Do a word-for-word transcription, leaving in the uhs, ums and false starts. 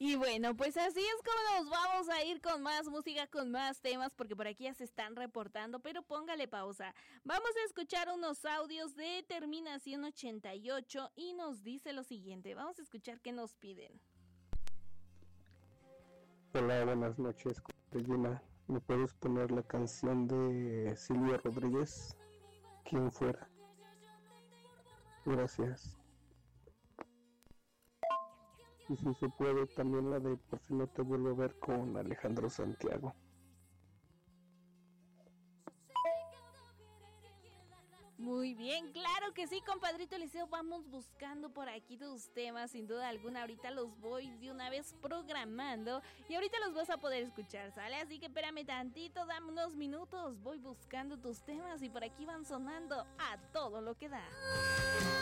Y bueno, pues así es como nos vamos a ir con más música, con más temas, porque por aquí ya se están reportando, pero póngale pausa. Vamos a escuchar unos audios de terminación ochenta y ocho y nos dice lo siguiente. Vamos a escuchar qué nos piden. Hola, buenas noches, Regina. ¿Me puedes poner la canción de Silvia Rodríguez? ¿Quién fuera? Gracias. Y si se puede, también la de Por si no te vuelvo a ver con Alejandro Santiago. Muy bien, claro que sí, compadrito Liceo, vamos buscando por aquí tus temas, sin duda alguna, ahorita los voy de una vez programando y ahorita los vas a poder escuchar, ¿sale? Así que espérame tantito, dame unos minutos, voy buscando tus temas y por aquí van sonando a todo lo que da.